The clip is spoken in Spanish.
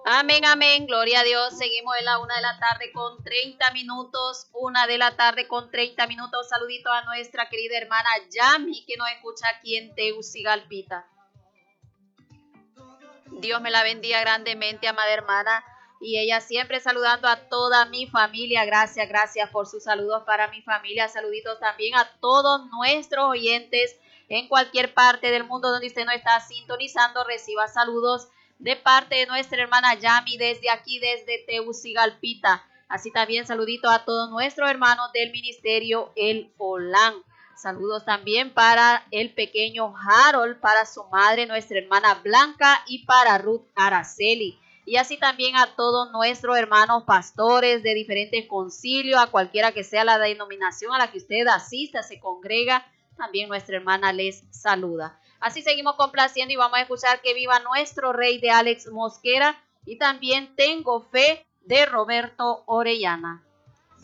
Amén, amén, gloria a Dios. Seguimos en la 1 de la tarde con 30 minutos, 1 de la tarde con 30 minutos. Saludito a nuestra querida hermana Yami, que nos escucha aquí en Tegucigalpita. Dios me la bendiga grandemente, amada hermana. Y ella siempre saludando a toda mi familia. Gracias, gracias por sus saludos para mi familia. Saluditos también a todos nuestros oyentes en cualquier parte del mundo donde usted nos está sintonizando. Reciba saludos de parte de nuestra hermana Yami desde aquí, desde Tegucigalpita. Así también saluditos a todos nuestros hermanos del ministerio El Olán. Saludos también para el pequeño Harold, para su madre, nuestra hermana Blanca, y para Ruth Araceli. Y así también a todos nuestros hermanos pastores de diferentes concilios, a cualquiera que sea la denominación a la que usted asista, se congrega, también nuestra hermana les saluda. Así seguimos complaciendo y vamos a escuchar Que viva nuestro rey de Alex Mosquera y también Tengo fe de Roberto Orellana.